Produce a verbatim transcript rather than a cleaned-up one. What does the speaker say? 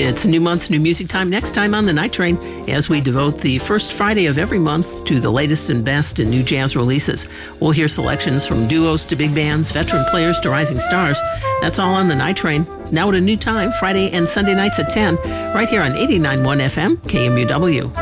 It's a new month, new music time next time on The Night Train as we devote the first Friday of every month to the latest and best in new jazz releases. We'll hear selections from duos to big bands, veteran players to rising stars. That's all on The Night Train. Now at a new time, Friday and Sunday nights at ten, right here on eighty-nine point one F M, K M U W.